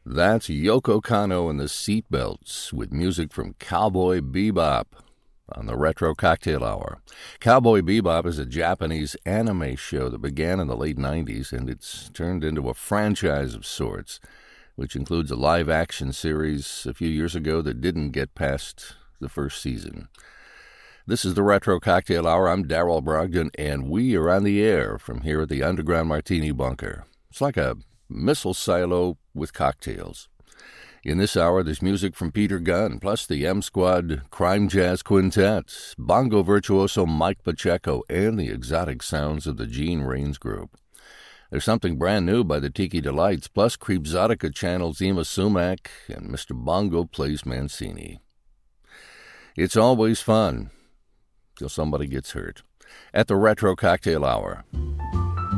That's Yoko Kanno and the Seatbelts with music from Cowboy Bebop on the Retro Cocktail Hour. Cowboy Bebop is a Japanese anime show that began in the late 90s, and it's turned into a franchise of sorts, which includes a live-action series a few years ago that didn't get past the first season. This is the Retro Cocktail Hour. I'm Darrell Brogdon, and we are on the air from here at the Underground Martini Bunker. It's like a missile silo with cocktails. In this hour, there's music from Peter Gunn, plus the M-Squad Crime Jazz Quintet, bongo virtuoso Mike Pacheco, and the exotic sounds of the Gene Rains Group. There's something brand new by the Tiki Delights, plus Creepzotica channels Ema Sumac, and Mr. Bongo plays Mancini. It's always fun till somebody gets hurt. At the Retro Cocktail Hour.